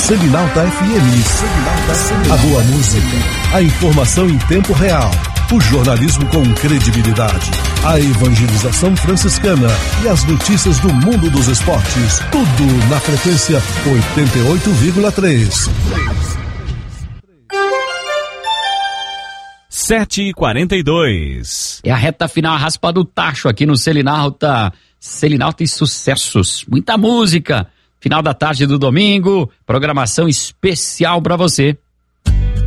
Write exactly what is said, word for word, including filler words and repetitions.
Selinalta F M. Selinalta, a boa música, a informação em tempo real, o jornalismo com credibilidade, a evangelização franciscana e as notícias do mundo dos esportes. Tudo na frequência oitenta e oito vírgula três. sete e quarenta e dois. É a reta final, a raspa do tacho aqui no Selinalta. Selinalta e sucessos. Muita música. Final da tarde do domingo. Programação especial pra você.